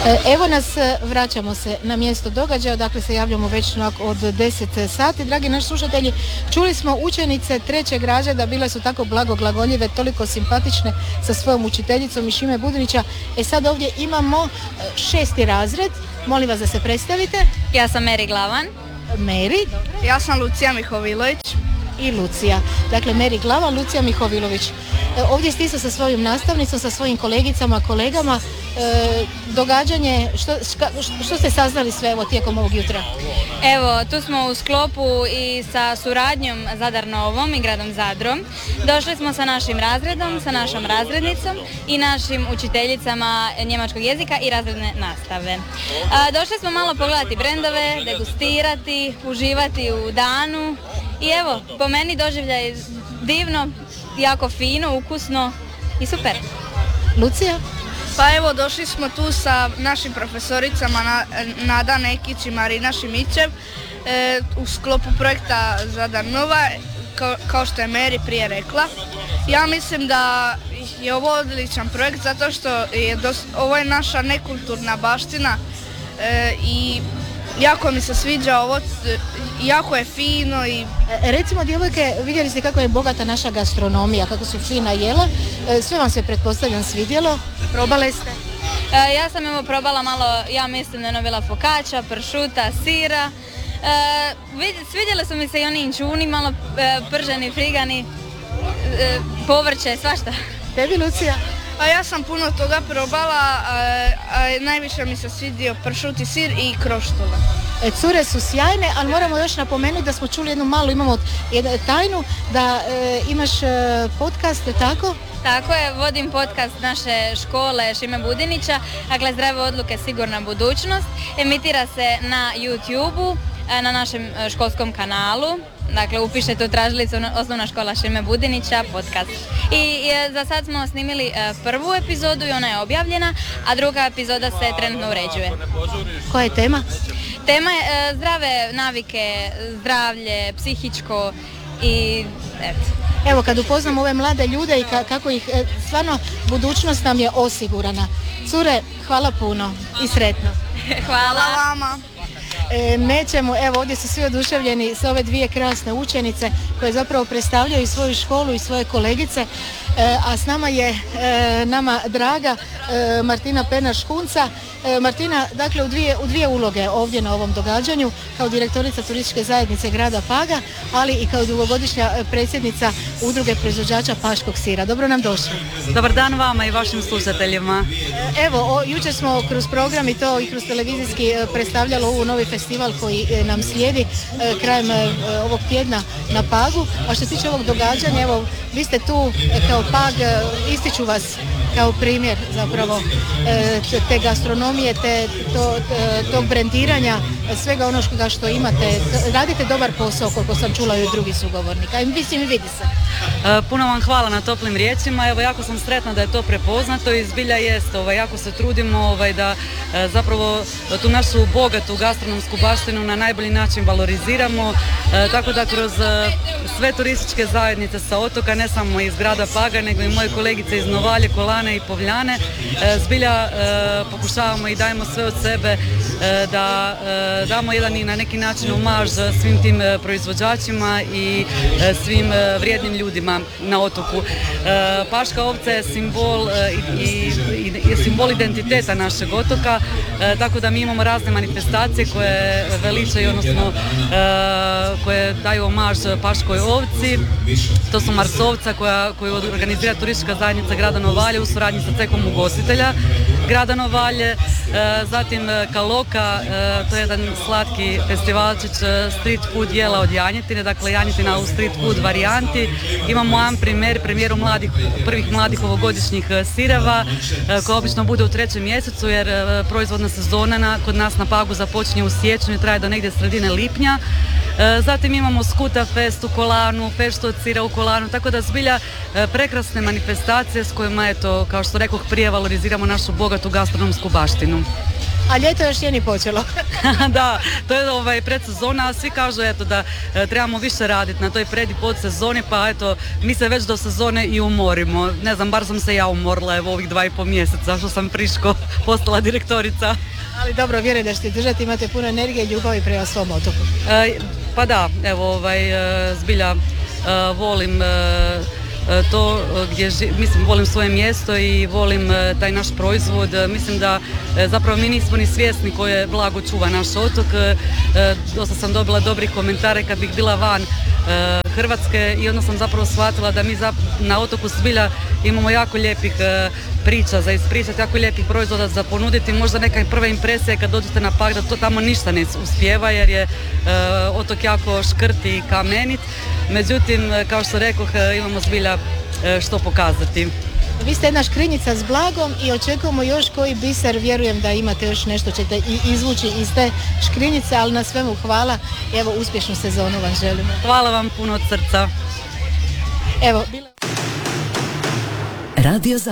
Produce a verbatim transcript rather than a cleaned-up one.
Evo nas, vraćamo se na mjesto događaja, dakle se javljamo već od deset sati. Dragi naši slušatelji, čuli smo učenice trećeg razreda, bile su tako blagoglagoljive, toliko simpatične sa svojom učiteljicom i Šime Budinića. E sad ovdje imamo šesti razred, molim vas da se predstavite. Ja sam Meri Glavan. Meri. Ja sam Lucija Mihovilović. I Lucija. Dakle, Meri Glavan, Lucija Mihovilović. E, ovdje ste isto sa svojim nastavnicom, sa svojim kolegicama, kolegama. E, događanje, što, ška, što ste saznali sve evo tijekom ovog jutra? Evo, tu smo u sklopu i sa suradnjom Zadar Novom i gradom Zadrom. Došli smo sa našim razredom, sa našom razrednicom i našim učiteljicama njemačkog jezika i razredne nastave. A, došli smo malo pogledati brendove, degustirati, uživati u danu. I evo, po meni doživljaj divno, jako fino, ukusno i super. Lucija? Pa evo, došli smo tu sa našim profesoricama Nada Nekić i Marina Šimićev e, u sklopu projekta Zadar Nova, kao, kao što je Meri prije rekla. Ja mislim da je ovo odličan projekt zato što je dos, ovo je naša nekulturna baština e, i jako mi se sviđa ovo, jako je fino i... E, recimo, djevojke, vidjeli ste kako je bogata naša gastronomija, kako su fina jela, e, sve vam se pretpostavljam svidjelo, probale ste? E, ja sam evo probala malo, ja mislim da je novila fokača, pršuta, sira, e, vid, svidjeli su mi se i oni inčuni, malo e, prženi, frigani, e, povrće, svašta. Tebi, Lucija? A ja sam puno toga probala, a, a najviše mi se svidio pršuti sir i kroštule. E, cure su sjajne, ali moramo još napomenuti da smo čuli jednu malu, imamo jednu tajnu, da e, imaš e, podcast, tako? Tako je, vodim podcast naše škole Šime Budinića, dakle Zdrave odluke, sigurna budućnost. Emitira se na YouTubeu, na našem školskom kanalu. Dakle, upišete u tražilicu Osnovna škola Šime Budinića, podcast. I, i za sad smo snimili e, prvu epizodu i ona je objavljena, a druga epizoda se trenutno uređuje. Koja je tema? Tema je e, zdrave navike, zdravlje, psihičko i eto. Evo, kad upoznamo ove mlade ljude i ka, kako ih, e, stvarno, budućnost nam je osigurana. Cure, hvala puno i sretno. Hvala. Hvala vama. E, nećemo, evo ovdje su svi oduševljeni sa ove dvije krasne učenice koje zapravo predstavljaju svoju školu i svoje kolegice, e, a s nama je e, nama draga e, Martina Pernar-Škunca. E, Martina, dakle u dvije, u dvije uloge ovdje na ovom događanju, kao direktorica turističke zajednice grada Paga, ali i kao dugogodišnja predsjednica udruge proizvođača paškog sira. Dobro nam došli. Dobar dan vama i vašim slušateljima. E, evo, o, jučer smo kroz program i to i kroz televizijski e, predstavljalo ovu novi festival koji e, nam slijedi e, krajem e, ovog tjedna na Pagu. A što se tiče ovog događanja, evo, vi ste tu e, kao Pag, e, ističu vas kao primjer zapravo e, te, te gastronomije, te, to, te, tog brendiranja, svega ono što, što imate. Radite dobar posao, koliko sam čula i od drugih sugovornika. I mislim, vidi se. E, puno vam hvala na toplim riječima. Evo, jako sam sretna da je to prepoznato i zbilja jest. Ovaj, jako se trudimo ovaj, da e, zapravo tu našu bogatu gastronomsku baštinu na najbolji način valoriziramo. E, tako da kroz e, sve turističke zajednice sa otoka, ne samo iz grada Paga, nego i moje kolegice iz Novalje, Kolane i Povljane, e, zbilja e, pokušavamo i dajemo sve od sebe e, da e, damo jedan i na neki način omaž svim tim e, proizvođačima i e, svim e, vrijednim ljudima na otoku. E, Paška ovca je simbol e, i, i, i simbol identiteta našeg otoka, e, tako da mi imamo razne manifestacije koje veličaju, odnosno e, koje daju omaž paškoj ovci. To su Marsovca koja, koju organizira turistička zajednica grada Novalje u suradnji sa cekom ugostitelja grada Novalje. E, zatim Kaloka, e, to je jedan slatki festivalčić street food jela od janjetine, dakle janjetina u street food varijanti. Imamo jedan primjer, premijeru mladih, prvih mladih ovogodišnjih sireva, e, koja obično bude u trećem mjesecu jer e, proizvodna sezona na, kod nas na Pagu započinje u siječnju i traje do negdje sredine lipnja. E, zatim imamo Skuta fest u Kolanu, Feštu od sira u Kolanu, tako da zbilja e, prekrasne manifestacije s kojima, eto, kao što rekoh prije, valoriziramo našu bogatu gastronomsku baštinu. a ljeto još nije ni počelo. Da, to je ovaj predsezona, a svi kažu eto da e, trebamo više raditi na toj pred i podsezoni, pa eto mi se već do sezone i umorimo. Ne znam, bar sam se ja umorila evo ovih dva i pol mjeseca što sam friško postala direktorica. Ali dobro, vjerujem da ćete držati, imate puno energije i ljubavi prema svom otoku. E, pa da, evo ovaj e, zbilja e, volim e, to gdje ži, mislim volim svoje mjesto i volim e, taj naš proizvod. E, mislim da e, zapravo mi nismo ni svjesni koje blago čuva naš otok. E, dosta sam dobila dobrih komentare kad bih bila van e, Hrvatske i onda sam zapravo shvatila da mi zap, na otoku zbilja imamo jako lijepih e, priča za ispričati, jako lijepih proizvoda za ponuditi. Možda neka prva impresija kad dođete na Pag da to tamo ništa ne uspijeva jer je e, otok jako škrt i kamenit. Međutim, kao što rekoh, imamo zbilja e, što pokazati. Vi ste jedna škrinjica s blagom i očekujemo još koji biser, vjerujem da imate još nešto ćete i izvući iz te škrinjice, ali na svemu hvala. Evo, uspješnu sezonu vam želimo. Hvala vam puno od srca. Evo, bila... Radio